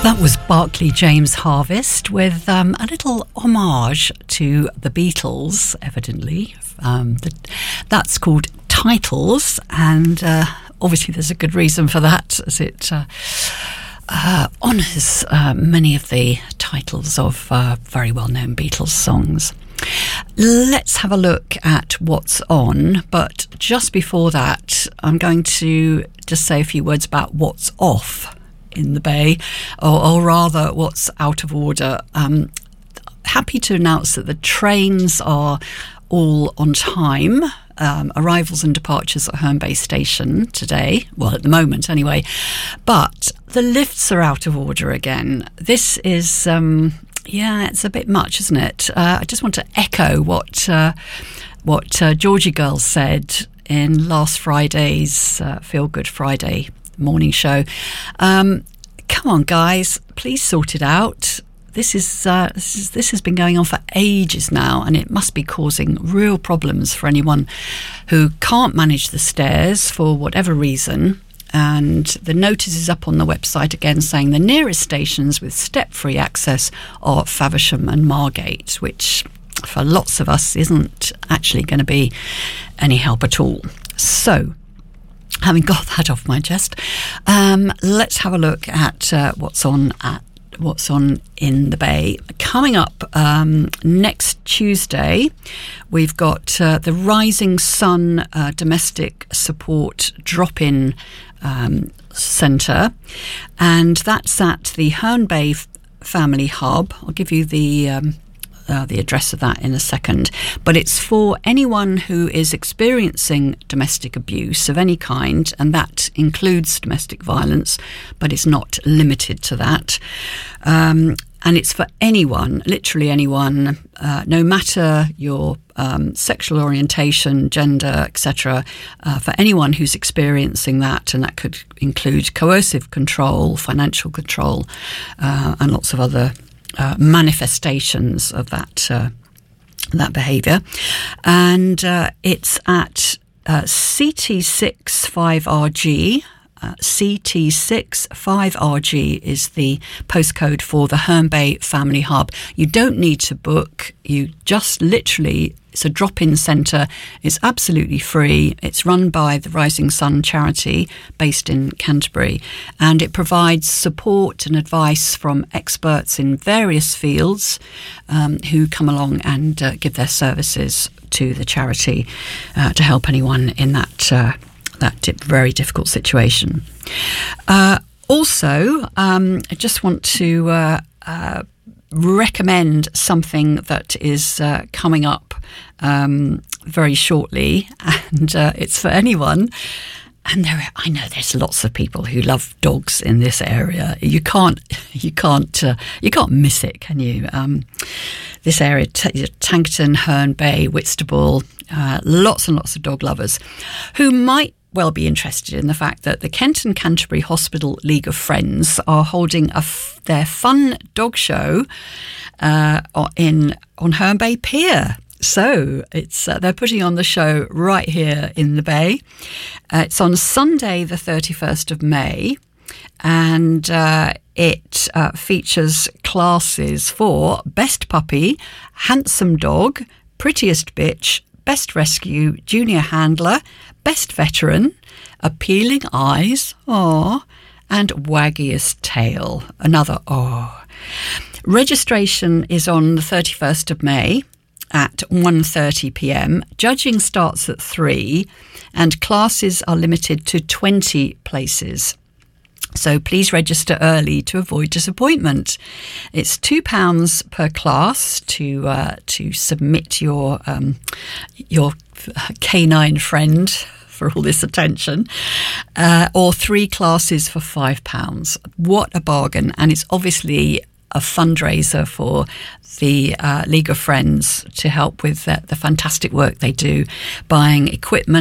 That was Barclay James Harvest with a little homage to the Beatles, evidently. That's called Titles, and obviously there's a good reason for that, as it honours many of the titles of very well-known Beatles songs. Let's have a look at what's on, but just before that, I'm going to just say a few words about what's off in the Bay, or rather what's out of order. Happy to announce that the trains are all on time. Arrivals and departures at Herne Bay Station today, well, at the moment anyway, but the lifts are out of order again. This is it's a bit much, isn't it? I just want to echo what Georgie Girl said in last Friday's Feel Good Friday morning show. Come on, guys, please sort it out. This has been going on for ages now, and it must be causing real problems for anyone who can't manage the stairs for whatever reason. And the notice is up on the website again, saying the nearest stations with step-free access are Faversham and Margate, which for lots of us isn't actually going to be any help at all. So, having got that off my chest, let's have a look at what's on in the Bay. Coming up next Tuesday, we've got the Rising Sun Domestic Support Drop-In Centre, and that's at the Herne Bay Family Hub. I'll give you the address of that in a second, but it's for anyone who is experiencing domestic abuse of any kind, and that includes domestic violence, but it's not limited to that. And it's for anyone, literally anyone, no matter your sexual orientation, gender, etc., for anyone who's experiencing that, and that could include coercive control, financial control, and lots of other manifestations of that behaviour. And it's at CT65RG. CT65RG is the postcode for the Herne Bay Family Hub. You don't need to book. You just literally, it's a drop-in centre. It's absolutely free. It's run by the Rising Sun charity based in Canterbury, and it provides support and advice from experts in various fields who come along and give their services to the charity to help anyone in that very difficult situation. Also, I just want to recommend something that is coming up very shortly, and it's for anyone. And I know there's lots of people who love dogs in this area. You can't miss it, can you? This area, Tankerton, Herne Bay, Whitstable, lots and lots of dog lovers who might well be interested in the fact that the Kent and Canterbury Hospital League of Friends are holding their fun dog show on Herne Bay Pier. So it's they're putting on the show right here in the Bay. It's on Sunday, the 31st of May, and it features classes for Best Puppy, Handsome Dog, Prettiest Bitch, Best Rescue, Junior Handler, Best Veteran, Appealing Eyes, and Waggiest Tail, another Registration is on the 31st of May at 1:30 p.m. Judging starts at 3, and classes are limited to 20 places. So please register early to avoid disappointment. It's £2 per class to submit your canine friend for all this attention, or 3 classes for £5. What a bargain! And it's obviously a fundraiser for the League of Friends to help with the fantastic work they do, buying equipment